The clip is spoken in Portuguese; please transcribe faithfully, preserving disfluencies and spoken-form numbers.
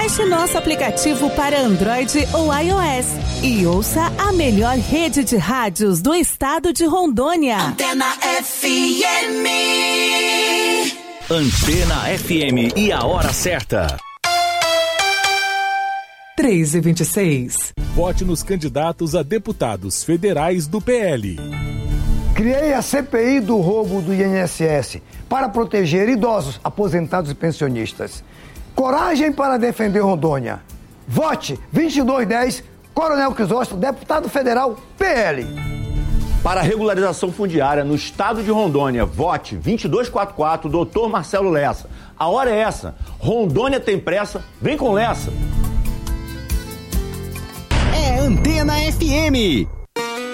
Baixe nosso aplicativo para Android ou iOS e ouça a melhor rede de rádios do estado de Rondônia. Antena F M. Antena F M e a hora certa. três e vinte e seis. Vote nos candidatos a deputados federais do P L. Criei a C P I do roubo do I N S S para proteger idosos, aposentados e pensionistas. Coragem para defender Rondônia. Vote vinte e dois dez, Coronel Crisóstomo, deputado federal P L. Para a regularização fundiária no estado de Rondônia, vote vinte e dois quarenta e quatro, doutor Marcelo Lessa. A hora é essa. Rondônia tem pressa, vem com Lessa. É Antena F M.